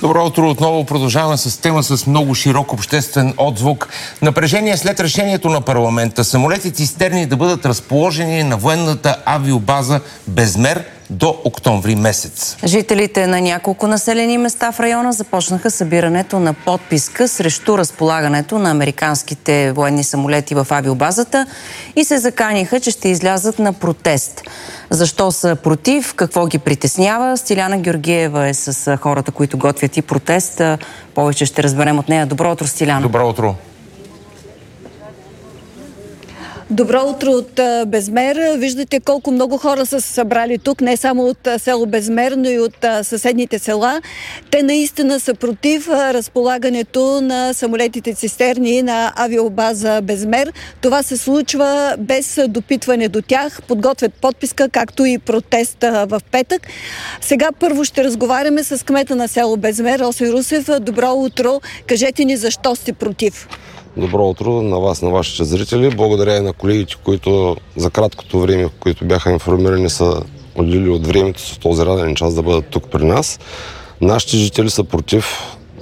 Добро утро. Отново продължаваме с тема с много широк обществен отзвук. Напрежение след решението на парламента самолети цистерни да бъдат разположени на военната авиобаза Безмер до октомври месец. Жителите на няколко населени места в района започнаха събирането на подписка срещу разполагането на американските военни самолети в авиобазата и се заканиха, че ще излязат на протест. Защо са против? Какво ги притеснява? Стиляна Георгиева е с хората, които готвят и протест. Повече ще разберем от нея. Добро утро, Стиляна. Добро утро. Добро утро от Безмер. Виждате колко много хора са се събрали тук, не само от село Безмер, но и от съседните села. Те наистина са против разполагането на самолетите цистерни на авиобаза Безмер. Това се случва без допитване до тях, подготвят подписка, както и протест в петък. Сега първо ще разговаряме с кмета на село Безмер, Росен Русев. Добро утро. Кажете ни защо сте против. Добро утро на вас, на вашите зрители. Благодаря и на колегите, които за краткото време, в които бяха информирани, са отделили от времето си в този раден час да бъдат тук при нас. Нашите жители са против,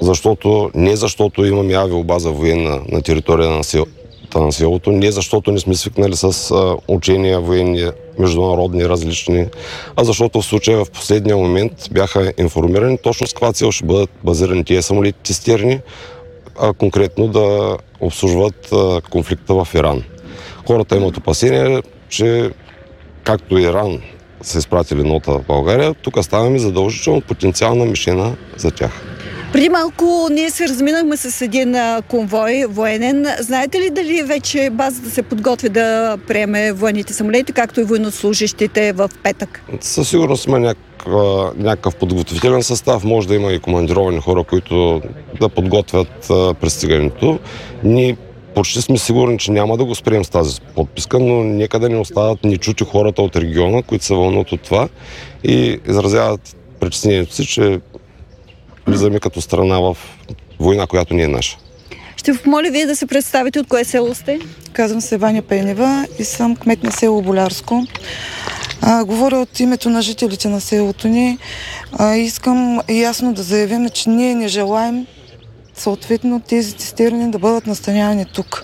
защото имаме авиобаза военна на територия на селото, не защото не сме свикнали с учения военни, международни, различни, а защото в случая в последния момент бяха информирани точно с каква цел ще бъдат базирани тези самолети цистерни, а конкретно да обслужват конфликта в Иран. Хората имат опасение, че както Иран са изпратили нота в България, тук ставаме задължително потенциална мишена за тях. Преди малко ние се разминахме с един конвой военен. Знаете ли дали вече базата се подготвя да приеме военните самолети, както и военнослужащите в петък? Със сигурност има някакъв подготвителен състав, може да има и командировани хора, които да подготвят пристигането. Ние почти сме сигурни, че няма да го сприем с тази подписка, но нека да не остават нечути хората от региона, които се вълнуват от това и изразяват притеснението си, че влизаме като страна в война, която не е наша. Ще ви помоля вие да се представите от кое село сте. Казвам се Ваня Пенева и съм кмет на село Болярско. Говоря от името на жителите на селото ни. Искам ясно да заявим, че ние не желаем съответно тези цистерни да бъдат настанявани тук.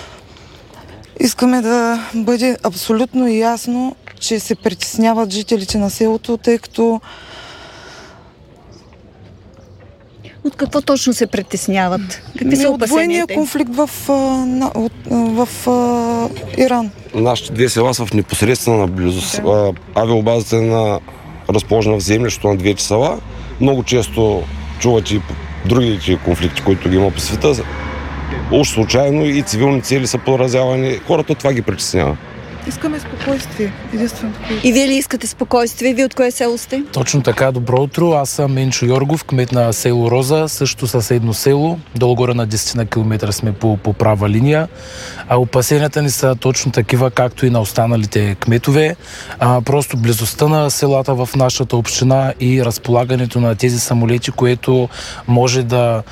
Искаме да бъде абсолютно ясно, че се притесняват жителите на селото, тъй като От какво точно се притесняват? Какви са от военния конфликт в Иран. Нашите две села са в непосредствена близост. Авиобазата е разположена в землището на двете села. Много често чувате и другите конфликти, които ги има по света. Уж случайно и цивилни цели са поразявани. Хората това ги притеснява. Искаме спокойствие. Единственото. И вие ли искате спокойствие? Вие от кое село сте? Точно така, добро утро. Аз съм Менчо Йоргов, кмет на село Роза, също съседно село. Долу-горе на 10 на километра сме по права линия. Опасенията ни са точно такива, както и на останалите кметове. Просто близостта на селата в нашата община и разполагането на тези самолети, което може да